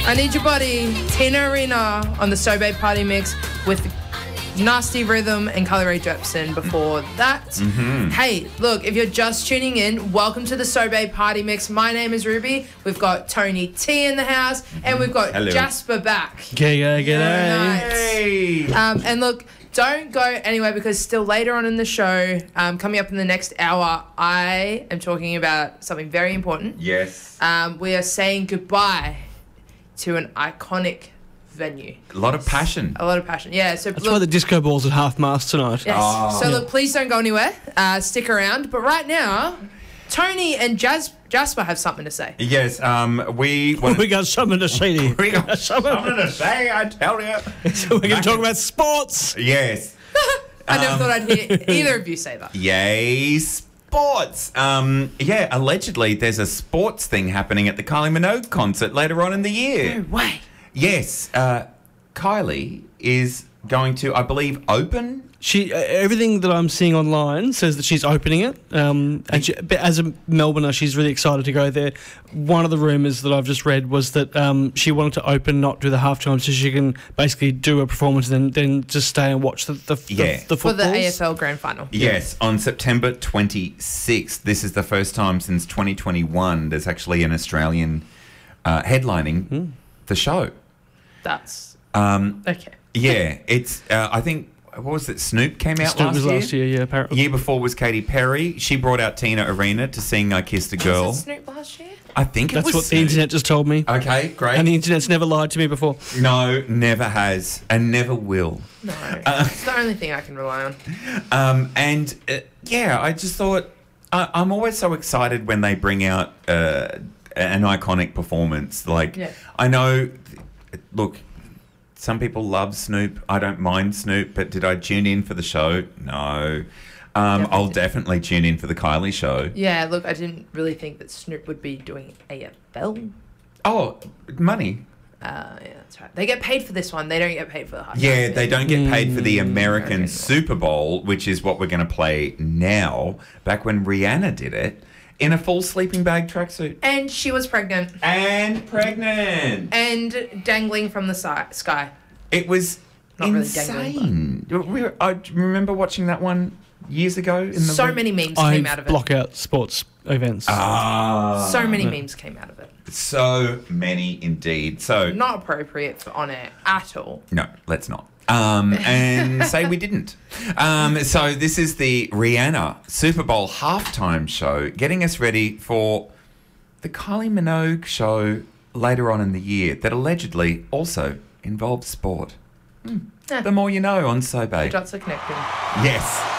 I Need Your Body, Tina Arena on the So Babe Party Mix with Nasty Rhythm and Carly Rae Jepsen before that. Hey, look, if you're just tuning in, welcome to the So Babe Party Mix. My name is Ruby. We've got Tony T in the house, and we've got Jasper back. G'day. Nice. And look, don't go anywhere because still later on in the show, coming up in the next hour, I am talking about something very important. Yes. We are saying goodbye to an iconic venue. A lot of passion. A lot of passion. Yeah. So That's why the disco ball's at half mast tonight. Yes. Oh. So look, please don't go anywhere. Stick around. But right now, Tony and Jasper have something to say. Yes. We got something to say to you. we got something to say, I tell you. So we're going to talk about sports. Yes. I never thought I'd hear either of you say that. Yay, sports. Yeah, allegedly there's a sports thing happening at the Kylie Minogue concert later on in the year. No way. Yes. Kylie is going to, I believe, open. She everything that I'm seeing online says that she's opening it. And but as a Melbourner, she's really excited to go there. One of the rumours that I've just read was that she wanted to open, not do the halftime, so she can basically do a performance and then just stay and watch the For footballs. the AFL Grand Final. Yes, on September 26th. This is the first time since 2021 there's actually an Australian headlining the show. That's Okay. okay. Yeah, it's, I think, what was it, Snoop came out Snoop was last year, yeah, apparently. Year before was Katy Perry. She brought out Tina Arena to sing I Kissed a Girl. Was it Snoop last year? I think it That's was what the Snoop. internet just told me. Okay, great. And the internet's never lied to me before. No, never has and never will. No. It's the only thing I can rely on. Yeah, I just thought, I'm always so excited when they bring out an iconic performance. Like, Yeah. I know, look, some people love Snoop. I don't mind Snoop, but did I tune in for the show? No. I'll definitely tune in for the Kylie show. Yeah, look, I didn't really think that Snoop would be doing AFL. Oh, money. Yeah, that's right. They get paid for this one. They don't get paid for the halftime. Yeah, they don't get paid for the American American. Super Bowl, which is what we're going to play now, back when Rihanna did it, in a full sleeping bag tracksuit. And she was pregnant. And pregnant. And dangling from the sky. It was Not really insane. I remember watching that one years ago. In the So many memes came out of it. block out sports events. So many memes came out of it. So many indeed. So Not appropriate for on air at all. no, let's not. And say we didn't. So this is the Rihanna Super Bowl halftime show, getting us ready for the Kylie Minogue show later on in the year that allegedly also involves sport. The more you know on So Babe. Dots are connecting. Yes.